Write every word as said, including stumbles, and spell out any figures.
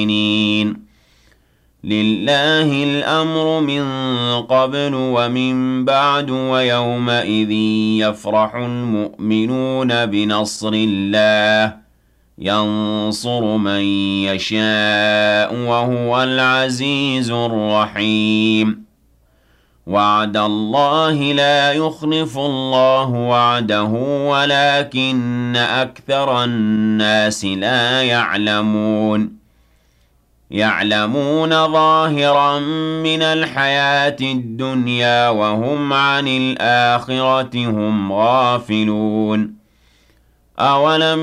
لله الأمر من قبل ومن بعد ويومئذ يفرح المؤمنون بنصر الله ينصر من يشاء وهو العزيز الرحيم وعد الله لا يخلف الله وعده ولكن أكثر الناس لا يعلمون يعلمون ظاهرا من الحياة الدنيا وهم عن الآخرة هم غافلون أولم